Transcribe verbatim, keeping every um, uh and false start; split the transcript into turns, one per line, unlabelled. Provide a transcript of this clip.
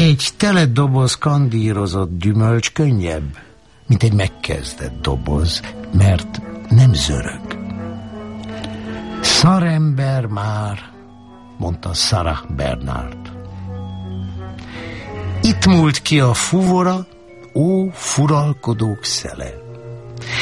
Egy tele doboz kandírozott gyümölcs könnyebb, mint egy megkezdett doboz, mert nem zörög. Szarember már, mondta Sarah Bernhardt. Itt múlt ki a fuvora, ó, furalkodók szele.